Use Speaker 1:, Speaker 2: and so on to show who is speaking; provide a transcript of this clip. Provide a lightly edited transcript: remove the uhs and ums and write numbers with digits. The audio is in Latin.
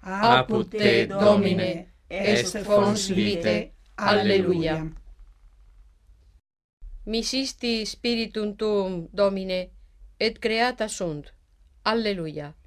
Speaker 1: apud te, Domine, est fons vitae. Alleluia.
Speaker 2: Misisti spiritum tuum, Domine, et creata sunt. Alleluia.